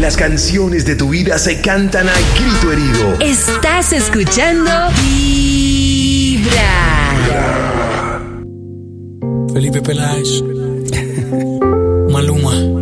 Las canciones de tu vida se cantan a grito herido. Estás escuchando Vibra. Felipe Peláez, Maluma.